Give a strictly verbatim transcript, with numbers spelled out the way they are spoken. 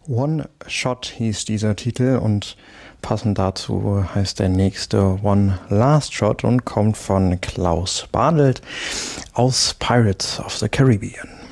One Shot hieß dieser Titel und passend dazu heißt der nächste One Last Shot und kommt von Klaus Badelt aus Pirates of the Caribbean.